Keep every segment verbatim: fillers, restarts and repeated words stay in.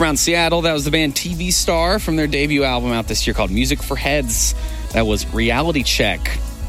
Around Seattle, that was the band T V Star from their debut album out this year called Music for Heads. That was Reality Check.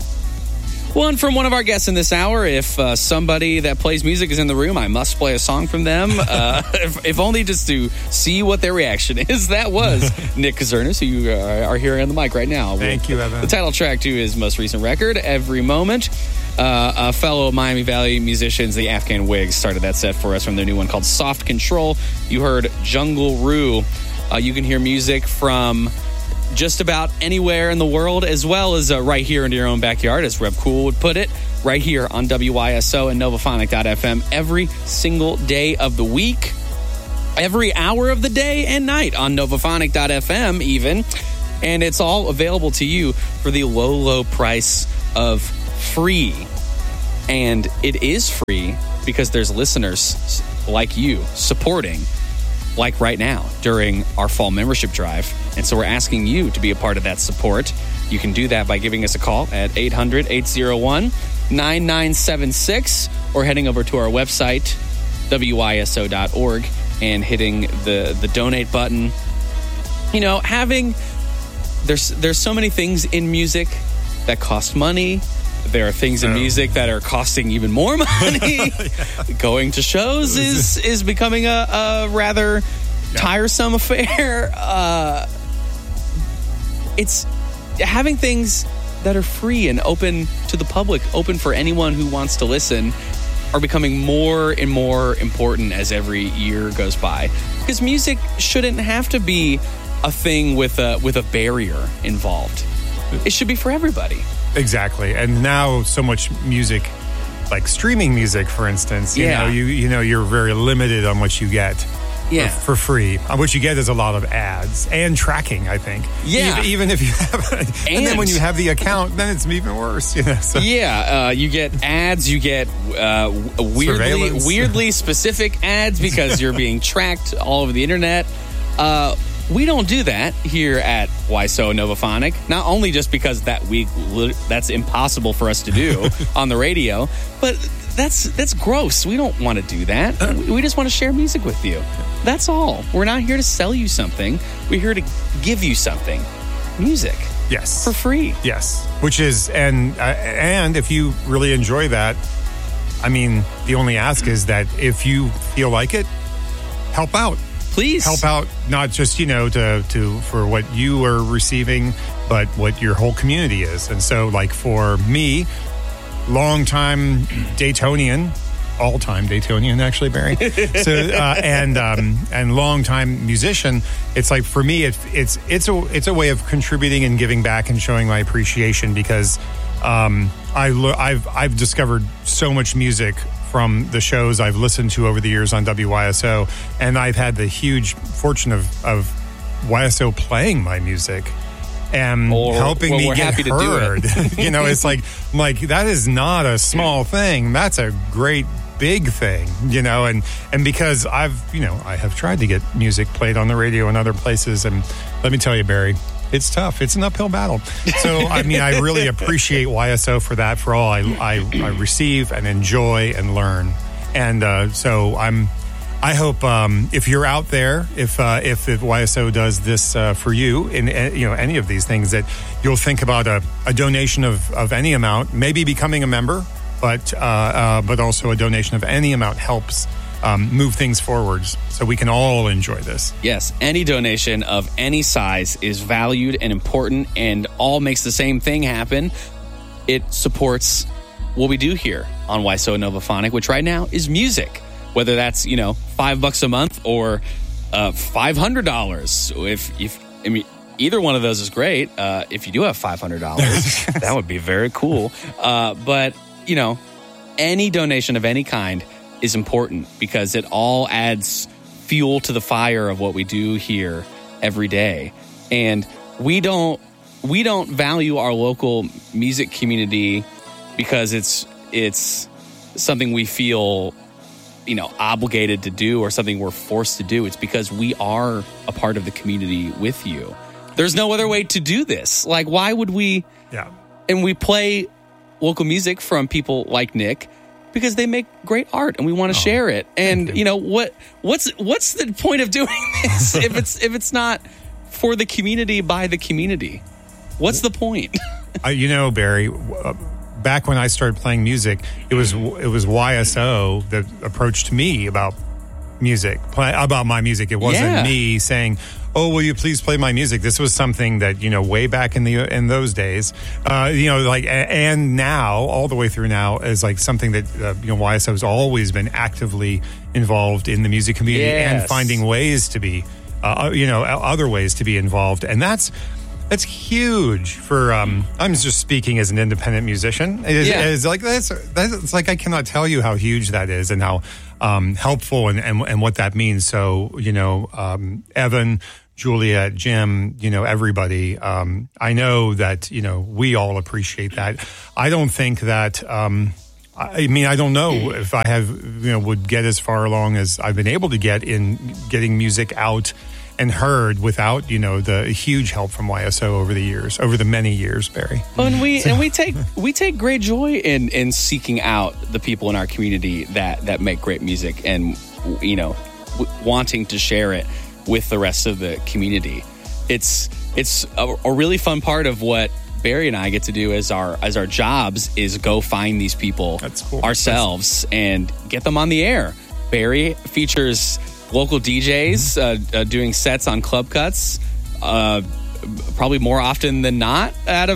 One from one of our guests in this hour. If uh, somebody that plays music is in the room, I must play a song from them, uh, if, if only just to see what their reaction is. That was Nick Kazernis, who you uh, are hearing on the mic right now. Thank you, Evan. The title track to his most recent record, Every Moment. Uh, a fellow Miami Valley musicians, the Afghan Wigs, started that set for us from their new one called Soft Control. You heard Jungle Roo. Uh, you can hear music from just about anywhere in the world, as well as uh, right here in your own backyard, as Rev Cool would put it, right here on W Y S O and Novaphonic dot F M every single day of the week, every hour of the day and night on Novaphonic dot F M even. And it's all available to you for the low, low price of free. And it is free because there's listeners like you supporting, like right now, during our fall membership drive. And so we're asking you to be a part of that support. You can do that by giving us a call at eight hundred, eight oh one, nine nine seven six or heading over to our website, W Y S O dot org, and hitting the, the donate button. You know, having... There's, there's so many things in music that cost money. There are things in music that are costing even more money. yeah. Going to shows is is becoming a, a rather yeah. tiresome affair. Uh, it's having things that are free and open to the public, open for anyone who wants to listen, are becoming more and more important as every year goes by. Because music shouldn't have to be a thing with a with a barrier involved. It should be for everybody. Exactly. And now so much music, like streaming music, for instance, you yeah. know, you you know, you're very limited on what you get yeah. for, for free. What you get is a lot of ads and tracking, I think. Yeah. Even, even if you have, and, and then when you have the account, then it's even worse. You know. So. Yeah. Uh, you get ads. You get uh, weirdly weirdly specific ads because you're being tracked all over the internet. Uh, We don't do that here at Why So Novaphonic. Not only just because that we that's impossible for us to do on the radio, but that's that's gross. We don't want to do that. We just want to share music with you. That's all. We're not here to sell you something. We're here to give you something. Music. Yes. For free. Yes. Which is, and uh, and if you really enjoy that, I mean, the only ask is that if you feel like it, help out. Please help out, not just, you know, to, to for what you are receiving, but what your whole community is. And so, like, for me, longtime Daytonian, all-time Daytonian, actually, Barry. so uh, and um, and longtime musician. It's like, for me, it, it's it's a it's a way of contributing and giving back and showing my appreciation, because um, I lo- I've I've discovered so much music from the shows I've listened to over the years on W Y S O, and I've had the huge fortune of, of Y S O playing my music and or, helping well, me we're get happy heard. To do it. You know, it's like, like that is not a small thing. That's a great big thing, you know, and, and because I've, you know, I have tried to get music played on the radio and other places, and let me tell you, Barry, it's tough. It's an uphill battle. So, I mean, I really appreciate Y S O for that, for all I, I, I receive and enjoy and learn. And uh, so I'm, I hope um, if you're out there, if, uh, if if Y S O does this uh, for you in uh, you know any of these things, that you'll think about a, a donation of, of any amount, maybe becoming a member, but uh, uh, but also a donation of any amount helps Um, move things forwards so we can all enjoy this. Yes, any donation of any size is valued and important, and all makes the same thing happen. It supports what we do here on Why So Novaphonic, which right now is music. Whether that's, you know, five bucks a month or uh, five hundred dollars. If, if I mean, either one of those is great. Uh, if you do have five hundred dollars, that would be very cool. Uh, but, you know, any donation of any kind is important, because it all adds fuel to the fire of what we do here every day. And we don't we don't value our local music community because it's it's something we feel, you know, obligated to do or something we're forced to do. It's because we are a part of the community with you. There's no other way to do this. Like, why would we? Yeah. And we play local music from people like Nick. because they make great art and we want to oh, share it. And you. you know what? What's what's the point of doing this if it's if it's not for the community by the community? What's the point? uh, you know, Barry. Uh, back when I started playing music, it was it was Y S O that approached me about music, play, about my music. It wasn't yeah. me saying, "Oh, will you please play my music?" This was something that, you know, way back in the in those days, uh, you know, like, and now all the way through now is like something that uh, you know Y S O has always been actively involved in the music community yes. and finding ways to be, uh, you know, other ways to be involved, and that's. That's huge for. Um, I'm just speaking as an independent musician. It is, yeah. it's like that's, that's like I cannot tell you how huge that is and how um, helpful and, and and what that means. So you know, um, Evan, Juliet, Jim, you know, everybody. Um, I know that you know we all appreciate that. I don't think that. Um, I mean, I don't know if I have you know would get as far along as I've been able to get in getting music out and heard without, you know, the huge help from Y S O over the years, over the many years, Barry. Well, and we so. and we take we take great joy in in seeking out the people in our community that that make great music and, you know, w- wanting to share it with the rest of the community. It's it's a, a really fun part of what Barry and I get to do as our as our jobs is go find these people That's cool. ourselves That's... and get them on the air. Barry features local D Js uh, uh, doing sets on Club Cuts, uh, probably more often than not out of